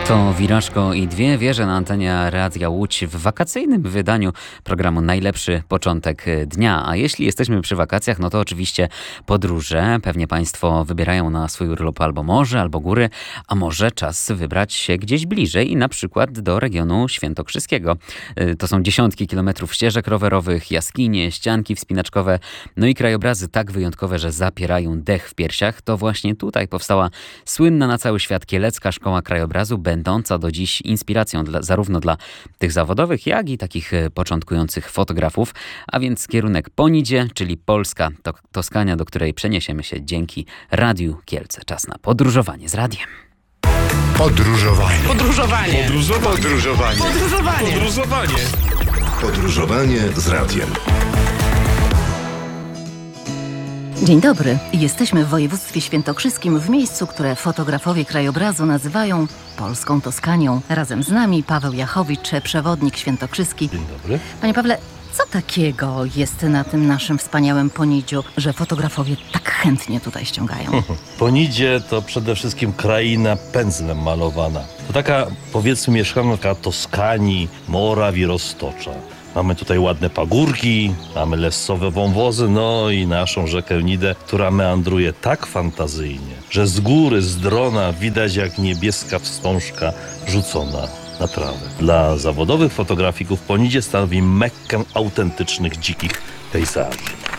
To Wirażko i dwie wieże na antenie Radia Łódź w wakacyjnym wydaniu programu Najlepszy Początek Dnia. A jeśli jesteśmy przy wakacjach, no to oczywiście podróże. Pewnie Państwo wybierają na swój urlop albo morze, albo góry, a może czas wybrać się gdzieś bliżej i na przykład do regionu świętokrzyskiego. To są dziesiątki kilometrów ścieżek rowerowych, jaskinie, ścianki wspinaczkowe, no i krajobrazy tak wyjątkowe, że zapierają dech w piersiach. To właśnie tutaj powstała słynna na cały świat Kielecka Szkoła Krajobrazu, będąca do dziś inspiracją zarówno dla tych zawodowych, jak i takich początkujących fotografów. A więc kierunek Ponidzie, czyli Polska, Toskania, do której przeniesiemy się dzięki Radiu Kielce. Czas na podróżowanie z radiem. Podróżowanie. Podróżowanie. Podróżowanie. Podróżowanie. Podróżowanie. Podróżowanie z radiem. Dzień dobry. Jesteśmy w województwie świętokrzyskim, w miejscu, które fotografowie krajobrazu nazywają Polską Toskanią. Razem z nami Paweł Jachowicz, przewodnik świętokrzyski. Dzień dobry. Panie Pawle, co takiego jest na tym naszym wspaniałym Ponidziu, że fotografowie tak chętnie tutaj ściągają? Ponidzie to przede wszystkim kraina pędzlem malowana. To taka, powiedzmy, mieszkanka Toskanii, Morawii, Roztocza. Mamy tutaj ładne pagórki, mamy lesowe wąwozy, no i naszą rzekę Nidę, która meandruje tak fantazyjnie, że z góry, z drona widać jak niebieska wstążka rzucona na trawę. Dla zawodowych fotografików Ponidzie stanowi Mekkę autentycznych, dzikich pejzaży.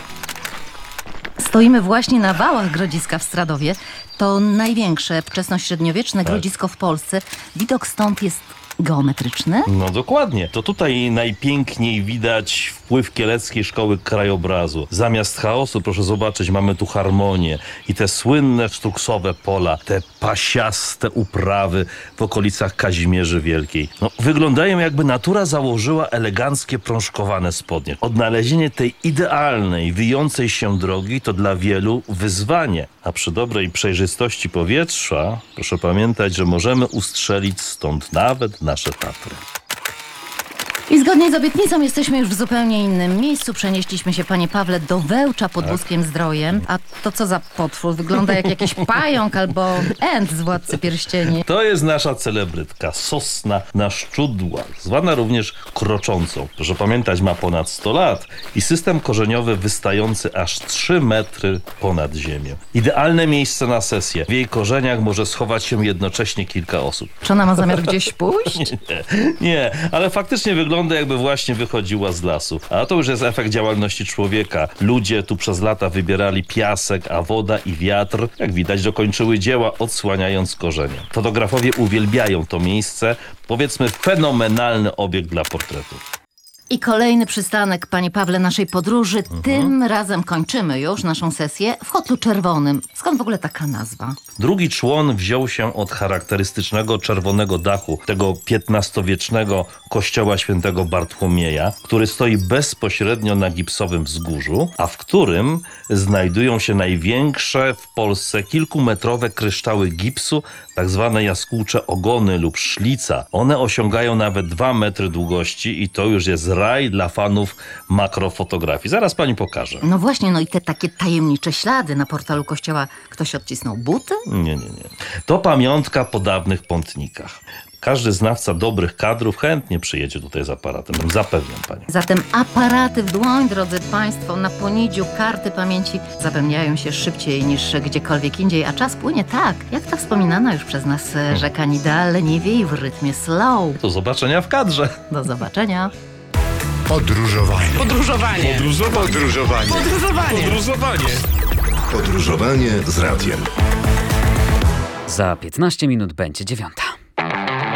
Stoimy właśnie na wałach Grodziska w Stradowie. To największe wczesnośredniowieczne grodzisko w Polsce. Widok stąd jest geometryczny? No dokładnie. To tutaj najpiękniej widać wpływ Kieleckiej Szkoły Krajobrazu. Zamiast chaosu, proszę zobaczyć, mamy tu harmonię i te słynne sztuksowe pola, te pasiaste uprawy w okolicach Kazimierzy Wielkiej. No, wyglądają jakby natura założyła eleganckie prążkowane spodnie. Odnalezienie tej idealnej, wijącej się drogi to dla wielu wyzwanie. A przy dobrej przejrzystości powietrza, proszę pamiętać, że możemy ustrzelić stąd nawet nasze Tatry. I zgodnie z obietnicą jesteśmy już w zupełnie innym miejscu. Przenieśliśmy się, panie Pawle, do Wełcza pod Buskiem Zdrojem. A to co za potwór? Wygląda jak jakiś pająk albo Ent z Władcy Pierścieni. To jest nasza celebrytka, sosna na szczudłach, zwana również kroczącą. Proszę pamiętać, ma ponad 100 lat i system korzeniowy wystający aż 3 metry ponad ziemię. Idealne miejsce na sesję. W jej korzeniach może schować się jednocześnie kilka osób. Czy ona ma zamiar gdzieś pójść? Nie, ale faktycznie wygląda jakby właśnie wychodziła z lasu. A to już jest efekt działalności człowieka. Ludzie tu przez lata wybierali piasek, a woda i wiatr, jak widać, dokończyły dzieła, odsłaniając korzenie. Fotografowie uwielbiają to miejsce. Powiedzmy, fenomenalny obiekt dla portretów. I kolejny przystanek, panie Pawle, naszej podróży. Tym razem kończymy już naszą sesję w Hotlu Czerwonym. Skąd w ogóle taka nazwa? Drugi człon wziął się od charakterystycznego czerwonego dachu tego XV-wiecznego kościoła świętego Bartłomieja, który stoi bezpośrednio na gipsowym wzgórzu, a w którym znajdują się największe w Polsce kilkumetrowe kryształy gipsu, tak zwane jaskółcze ogony lub szlica. One osiągają nawet 2 metry długości i to już jest raj dla fanów makrofotografii. Zaraz pani pokażę. No właśnie, no i te takie tajemnicze ślady na portalu kościoła. Ktoś odcisnął buty? Nie. To pamiątka po dawnych pątnikach. Każdy znawca dobrych kadrów chętnie przyjedzie tutaj z aparatem. Zapewniam panią. Zatem aparaty w dłoń, drodzy państwo, na Ponidziu karty pamięci zapełniają się szybciej niż gdziekolwiek indziej, a czas płynie tak, jak ta wspominana już przez nas rzeka Nida leniwie w rytmie slow. Do zobaczenia w kadrze. Do zobaczenia. Podróżowanie. Podróżowanie. Podróżowanie. Podróżowanie. Podróżowanie. Podróżowanie z radiem. Za 15 minut będzie 9:00.